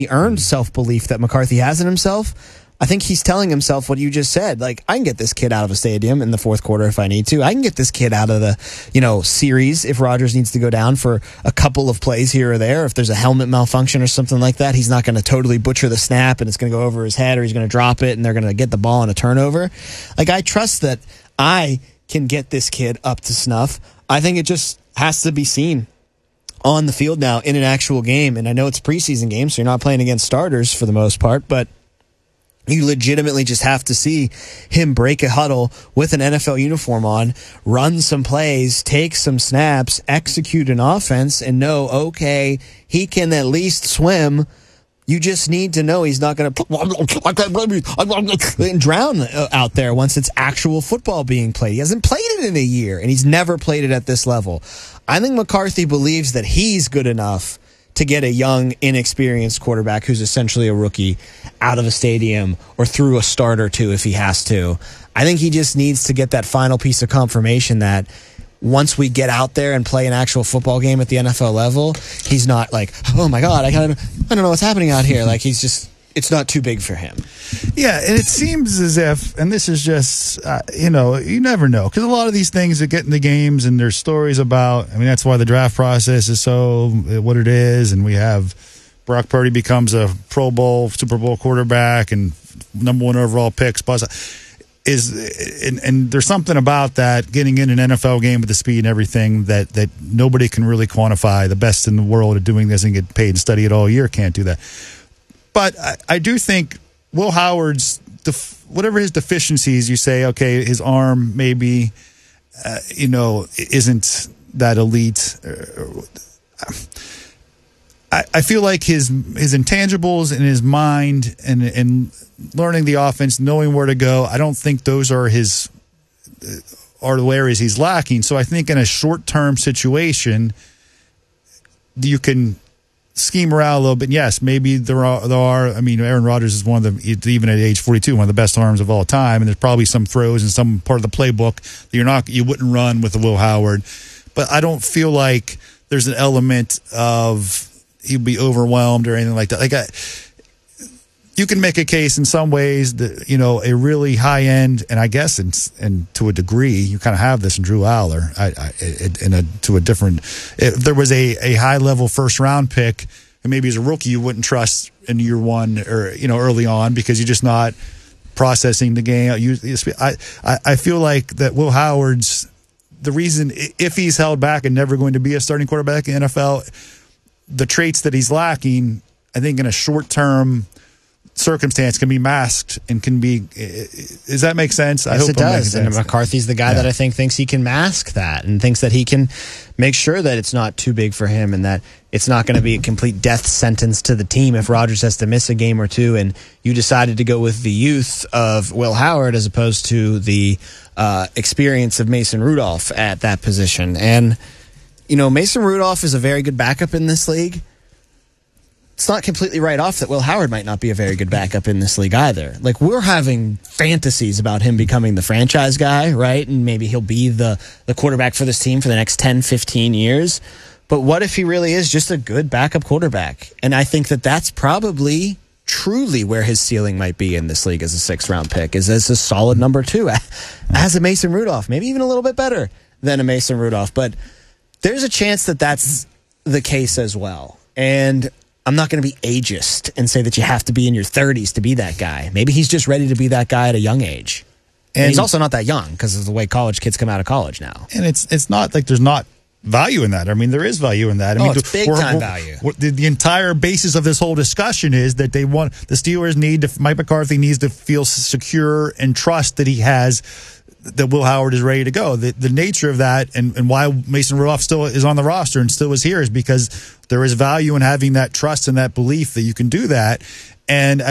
earned self-belief that McCarthy has in himself. I think he's telling himself what you just said. Like, I can get this kid out of a stadium in the fourth quarter if I need to. I can get this kid out of the, series if Rodgers needs to go down for a couple of plays here or there. If there's a helmet malfunction or something like that, he's not going to totally butcher the snap and it's going to go over his head, or he's going to drop it and they're going to get the ball on a turnover. Like, I trust that I can get this kid up to snuff. I think it just has to be seen on the field now in an actual game. And I know it's a preseason game, so you're not playing against starters for the most part, but you legitimately just have to see him break a huddle with an NFL uniform on, run some plays, take some snaps, execute an offense, and know, okay, he can at least swim. You just need to know he's not going to drown out there once it's actual football being played. He hasn't played it in a year, and he's never played it at this level. I think McCarthy believes that he's good enough to get a young, inexperienced quarterback who's essentially a rookie out of a stadium or through a start or two if he has to. I think he just needs to get that final piece of confirmation that once we get out there and play an actual football game at the NFL level, he's not like, oh my God, I don't know what's happening out here. Like, it's not too big for him. Yeah, and it seems as if, and this is just, you never know. Because a lot of these things that get in the games and there's stories about, that's why the draft process is so what it is. And we have Brock Purdy becomes a Pro Bowl, Super Bowl quarterback and number one overall pick. And there's something about that, getting in an NFL game with the speed and everything that nobody can really quantify. The best in the world at doing this and get paid and study it all year can't do that. But I do think Will Howard's, whatever his deficiencies, you say, okay, his arm maybe, isn't that elite. I feel like his intangibles and his mind and learning the offense, knowing where to go, I don't think those are the areas he's lacking. So I think in a short-term situation, you can scheme around a little bit. Yes, maybe there are. Aaron Rodgers is one of the, even at age 42, one of the best arms of all time. And there's probably some throws and some part of the playbook that you wouldn't run with a Will Howard. But I don't feel like there's an element of he'd be overwhelmed or anything like that. You can make a case in some ways that, a really high end, and I guess, and to a degree, you kind of have this in Drew Aller. If there was a high level first round pick, and maybe as a rookie you wouldn't trust in year one or early on because you're just not processing the game. I feel like that Will Howard's the reason, if he's held back and never going to be a starting quarterback in the NFL, the traits that he's lacking, I think in a short term circumstance can be masked and can be. Does that make sense? Yes, I hope it does. And McCarthy's the guy that I think thinks he can mask that and thinks that he can make sure that it's not too big for him and that it's not going to be a complete death sentence to the team if Rodgers has to miss a game or two. And you decided to go with the youth of Will Howard as opposed to the experience of Mason Rudolph at that position. And Mason Rudolph is a very good backup in this league. It's not completely right off that Will Howard might not be a very good backup in this league either. Like, we're having fantasies about him becoming the franchise guy, right? And maybe he'll be the quarterback for this team for the next 10, 15 years. But what if he really is just a good backup quarterback? And I think that that's probably truly where his ceiling might be in this league as a sixth-round pick, is as a solid number two, as a Mason Rudolph, maybe even a little bit better than a Mason Rudolph. But there's a chance that that's the case as well. And I'm not going to be ageist and say that you have to be in your 30s to be that guy. Maybe he's just ready to be that guy at a young age. And he's also not that young because of the way college kids come out of college now. And it's not like there's not value in that. There is value in that. It's big-time value. The entire basis of this whole discussion is that the Steelers Mike McCarthy needs to feel secure and trust that he has, that Will Howard is ready to go. The nature of that and why Mason Rudolph still is on the roster and still is here is because there is value in having that trust and that belief that you can do that. And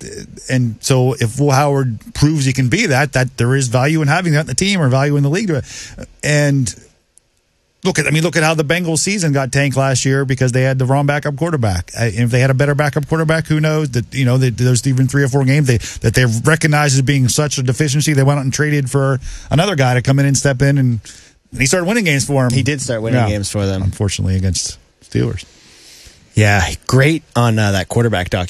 so if Will Howard proves he can be that there is value in having that in the team or value in the league. And look at how the Bengals season got tanked last year because they had the wrong backup quarterback. And if they had a better backup quarterback, who knows that, there's even 3 or 4 games that they recognized as being such a deficiency. They went out and traded for another guy to come in and step in, and he started winning games for him. He did start winning games for them. Unfortunately against Steelers. Yeah, great on that quarterback documentary.